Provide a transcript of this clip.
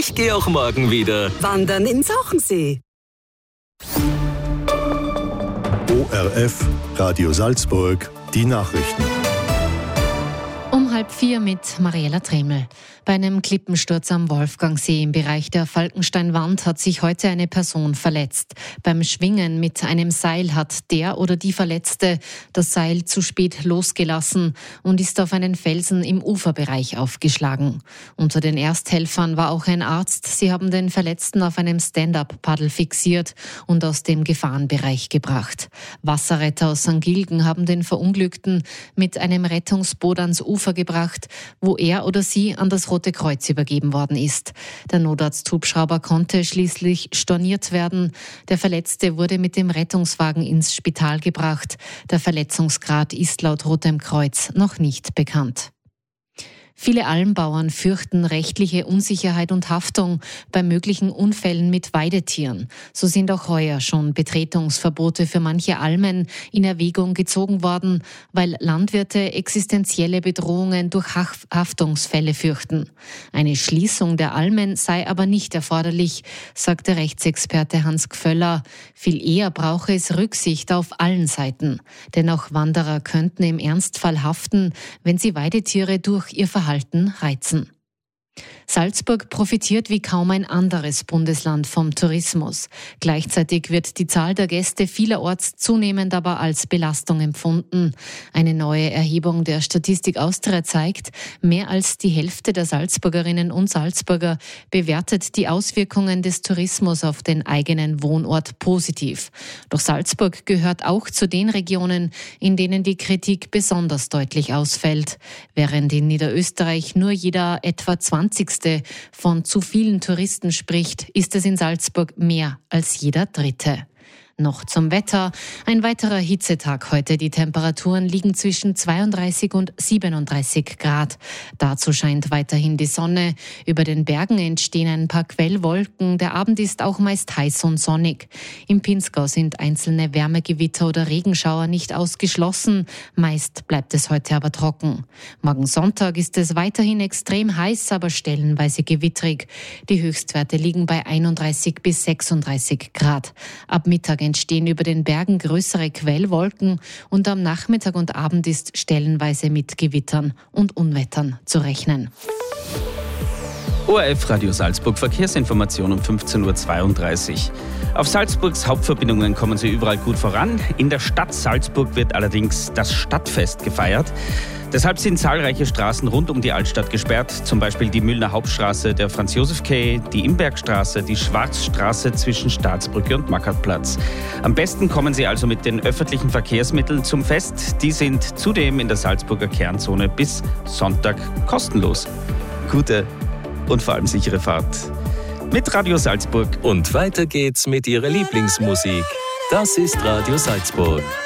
Ich gehe auch morgen wieder. Wandern in Sauchensee. ORF, Radio Salzburg, die Nachrichten. Um 3:30 mit Mariella Tremel. Bei einem Klippensturz am Wolfgangsee im Bereich der Falkensteinwand hat sich heute eine Person verletzt. Beim Schwingen mit einem Seil hat der oder die Verletzte das Seil zu spät losgelassen und ist auf einen Felsen im Uferbereich aufgeschlagen. Unter den Ersthelfern war auch ein Arzt. Sie haben den Verletzten auf einem Stand-up-Paddel fixiert und aus dem Gefahrenbereich gebracht. Wasserretter aus St. Gilgen haben den Verunglückten mit einem Rettungsboot ans Ufer gebracht, wo er oder sie an das Rote Kreuz übergeben worden ist. Der Notarzthubschrauber konnte schließlich storniert werden. Der Verletzte wurde mit dem Rettungswagen ins Spital gebracht. Der Verletzungsgrad ist laut Rotem Kreuz noch nicht bekannt. Viele Almbauern fürchten rechtliche Unsicherheit und Haftung bei möglichen Unfällen mit Weidetieren. So sind auch heuer schon Betretungsverbote für manche Almen in Erwägung gezogen worden, weil Landwirte existenzielle Bedrohungen durch Haftungsfälle fürchten. Eine Schließung der Almen sei aber nicht erforderlich, sagte Rechtsexperte Hans Gföller. Viel eher brauche es Rücksicht auf allen Seiten. Denn auch Wanderer könnten im Ernstfall haften, wenn sie Weidetiere durch ihr Verhalten reizen. Salzburg profitiert wie kaum ein anderes Bundesland vom Tourismus. Gleichzeitig wird die Zahl der Gäste vielerorts zunehmend aber als Belastung empfunden. Eine neue Erhebung der Statistik Austria zeigt, mehr als die Hälfte der Salzburgerinnen und Salzburger bewertet die Auswirkungen des Tourismus auf den eigenen Wohnort positiv. Doch Salzburg gehört auch zu den Regionen, in denen die Kritik besonders deutlich ausfällt. Während in Niederösterreich nur jeder etwa 20. von zu vielen Touristen spricht, ist es in Salzburg mehr als jeder Dritte. Noch zum Wetter. Ein weiterer Hitzetag heute. Die Temperaturen liegen zwischen 32 und 37 Grad. Dazu scheint weiterhin die Sonne. Über den Bergen entstehen ein paar Quellwolken. Der Abend ist auch meist heiß und sonnig. Im Pinzgau sind einzelne Wärmegewitter oder Regenschauer nicht ausgeschlossen. Meist bleibt es heute aber trocken. Morgen Sonntag ist es weiterhin extrem heiß, aber stellenweise gewittrig. Die Höchstwerte liegen bei 31 bis 36 Grad. Ab Mittag entstehen über den Bergen größere Quellwolken und am Nachmittag und Abend ist stellenweise mit Gewittern und Unwettern zu rechnen. ORF Radio Salzburg Verkehrsinformation um 15:32 Uhr. Auf Salzburgs Hauptverbindungen kommen sie überall gut voran. In der Stadt Salzburg wird allerdings das Stadtfest gefeiert. Deshalb sind zahlreiche Straßen rund um die Altstadt gesperrt, zum Beispiel die Müllner Hauptstraße, der Franz-Josef-Quai, die Imbergstraße, die Schwarzstraße zwischen Staatsbrücke und Mackertplatz. Am besten kommen Sie also mit den öffentlichen Verkehrsmitteln zum Fest. Die sind zudem in der Salzburger Kernzone bis Sonntag kostenlos. Gute und vor allem sichere Fahrt mit Radio Salzburg. Und weiter geht's mit Ihrer Lieblingsmusik. Das ist Radio Salzburg.